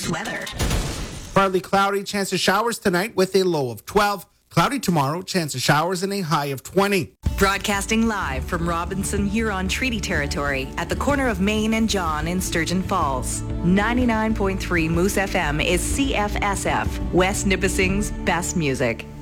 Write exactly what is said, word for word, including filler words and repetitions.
Moose weather. Partly cloudy, chance of showers tonight with a low of twelve. Cloudy tomorrow, chance of showers and a high of twenty. Broadcasting live from Robinson Huron Treaty Territory at the corner of Main and John in Sturgeon Falls. ninety-nine point three Moose F M is C F S F, West Nipissing's best music.